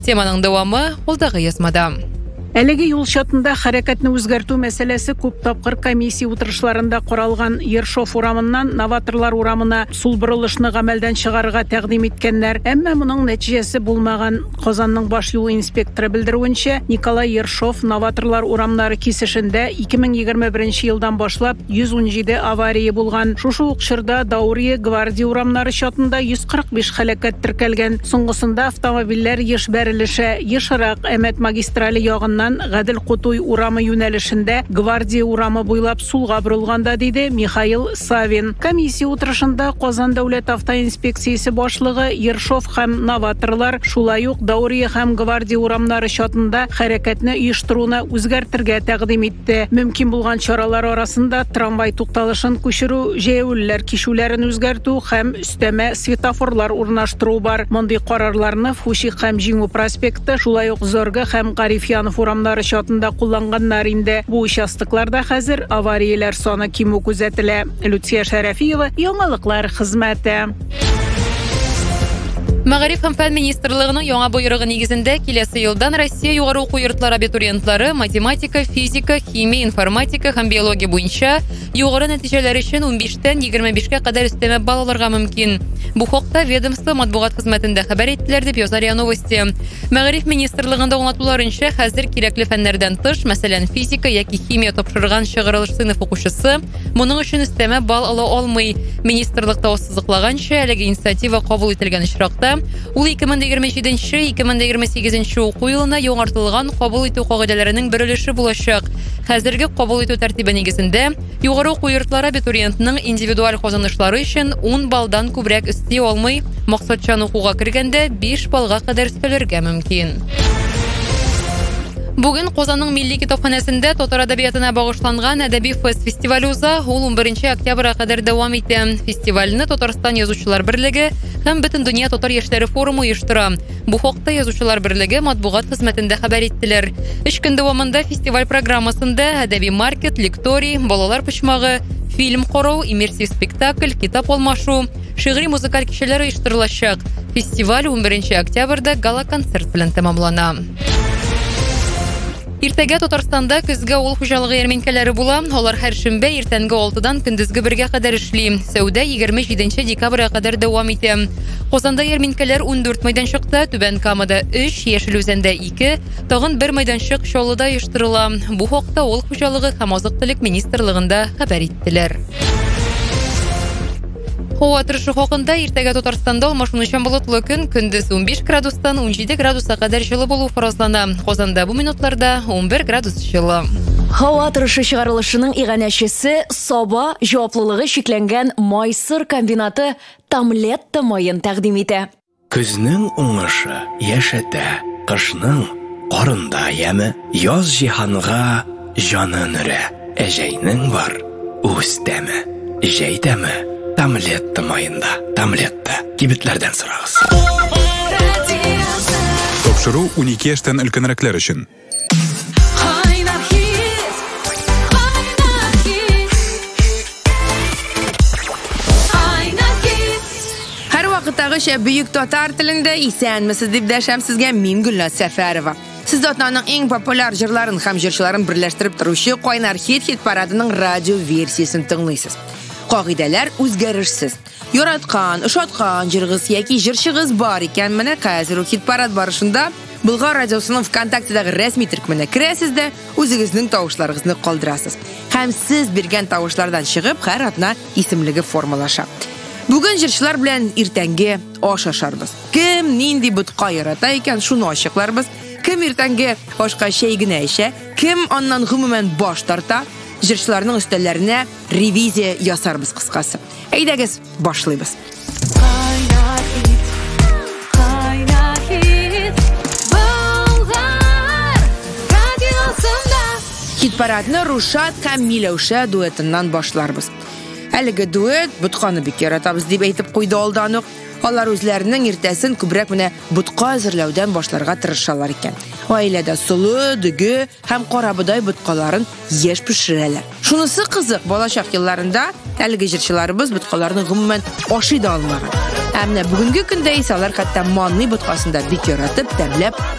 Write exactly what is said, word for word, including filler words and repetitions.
Теманың дәвамы алдағы язмада. Әлеге юл чатында хәрәкәтне үзгәртү мәсьәләсе күп тапкыр комиссия утырышларында каралган. Ершов урамыннан новаторлар урамына сул борылышны гамәлдән чыгарырга тәкъдим иткәннәр, әмма моның нәтиҗәсе булмаган. Казанның баш юл инспекторы белдерүенчә, Николай Ершов новаторлар урамнары кисешендә ике мең егерме беренче елдан башлап йөз ун җиде авария булган. Шушы ук чорда Даурия, Гвардия урамнары чатында йөз кырык биш хәлакәт теркәлгән. Соңгысында автомобильләр еш бәрелеше, ешрак Әмәт магистрале ягыннан Гадел Кутуй урамы юнәлешендә Гвардия урамы буйлап сулга борылганда, диде Михаил Савин. Комиссия утырышында Казан дәүләт автоинспекциясе башлыгы Ершов һәм новаторлар, шулай ук Даурия һәм Гвардия урамнары чатында хәрәкәтне оештыруны үзгәртергә тәкъдим итте. Мөмкин булган чаралар арасында трамвай тукталышын күчерү, җәяүлеләр кишүләрен үзгәртү һәм өстәмә светофорлар урнаштыру бар. Мондый карарларны Фуши һәм Җиңү проспекты, шулай ук Зорга һәм Гарифьянов урамнары чатында кулланганнар инде. Бу участокларда хәзер аварияләр саны кимү күзәтелә. Люция Шәрәфиева, Яңалыклар хезмәте. Мәгариф һәм фән министрлыгының яңа боерыгы нигезендә киләсе елдан Россия югары уку йортлары абитуриентлары математика, физика, химия, информатика һәм биология буенча югары нәтиҗәләр өчен унбиштән егерме бишкә кадәр өстәмә балл алырга мөмкин. Бу хакта ведомство матбугат хезмәтендә хәбәр иттеләр, дип яза РИА Новости. Мәгариф министрлыгында аңлатуларынча, хәзер кирәкле фәннәрдән тыш, мәсәлән, физика яки химия тапшырган чыгарылыш сыйныф укучысы моның өчен өстәмә балл ала алмый. Министрлыкта ассызыклаганча, әлеге инициатива кабул ителгән очракта ул ике мең егерме җиденче - ике мең егерме сигезенче уку елына яңартылган кабул итү кагыйдәләренең бер өлеше булачак. Хәзерге кабул итү тәртибе нигезендә югары уку йортлары абитуриентның индивидуаль казанышлары өчен ун баллдан күбрәк өсти алмый, максатчан укуга кергәндә биш баллга кадәр өстәлергә мөмкин. Бүген Казанның Милли китапханәсендә татар әдәбиятына багышланган әдәби фест фестивале уза. Ул унберенче октябрьгә кадәр дәвам итә. Фестивальне Татарстан Язучылар берлеге һәм Бөтен дөнья татар яшьләре форумы оештыра. Бу хакта Язучылар берлеге матбугат хезмәтендә хәбәр иттеләр. Өч көн дәвамында фестиваль программасында әдәби маркет, лекторий, балалар почмагы, фильм карау, иммерсив спектакль, китап алмашу, шигъри музыкаль кичәләр оештырылачак. Фестиваль унберенче октябрьдә гала-концерт белән тәмамлана. Иртәгә Татарстанда көзгә авыл хуҗалыгы ярминкәләре була. Алар һәр шимбә иртәнге алтыдан көндезге бергә кадәр эшли. Сәүдә егерме җиденче декабрьгә кадәр дәвам итә. Казанда ярминкәләр ундүрт мәйданчыкта, Түбән Камада өч, Яшел Үзәндә ике, тагын бер мәйданчык Чаллыда оештырыла. Бу хакта авыл хуҗалыгы һәм азык-төлек министрлыгында хәбәр иттеләр. Һава торышы хакында иртәгә Татарстанда алмашынучан болытлы көн, көндез унбиш градустан унҗиде градуска кадәр җылы булу фаразлана. Казанда бу минутларда унбер градус җылы. Һава торышы чыгарылышының иганәчесе Саба җаваплылыгы шикләнгән Майсыр комбинаты Тамлетта майын тәкъдим итә. Көзнең уңышы яшәтә, кышның карында яме, яз җиһанга җаны нуры, әҗәйнең бар үз тәме, җәйтәме. Тамлетта майында. Тамлетта. Кибетләрдән сорагыз. Тапшыру унике яшьтән өлкәнрәкләр өчен. Һәр вакыттагыча бөек татар телендә исәнмесез дип дәшәм сезгә мин Гөлназ Сәфәрова. Сез атнаның иң популяр җырларын һәм җырчыларын берләштереп торучы Кайнар хит хит парадының радио версиясын тыңлыйсыз. Кагыйдәләр үзгәрешсез. Яраткан, ошаткан җыргыз яки җырчыгыз бар икән, менә хәзер ул хит парад барышында Болгар радиосының ВКонтактедәге рәсми төркеменә керәсез дә үзегезнең тавышларыгызны калдырасыз. Һәм сез биргән тавышлардан чыгып, һәр атна исемлеге формалаша. Бүген җырчылар белән иртәнге аш ашарбыз. Кем нинди бутка ярата икән, шуны ачыкларбыз. Кем иртәнге ашка чәй генә эчә, кем аннан гомумән баш тарта. Җырчыларның өстәлләренә ревизия ясарбыз кыскасы. Әйдәгез, башлыйбыз. Кайнар хит, кайнар хит, Болгар радиосында. Хит-парадны Рушад һәм Миләүшә дуэтыннан башларбыз. Әлеге дуэт бутканы бик яратабыз дип әйтеп куйды алдан ук. Алар үзләренең иртәсен күбрәк менә бутка әзерләүдән башларга тырышалар икән. Oilada sulu, dügü hem qarabuday butqalarin yeş pişirələr. Şunысы qızıq, bolashaq yıllarında әлгі jirchilarimiz butqalarni g'umuman oshida olmagan. Әміне бүгінгі күнде исалар қатта манны бутқасында бит яратып, дәмләп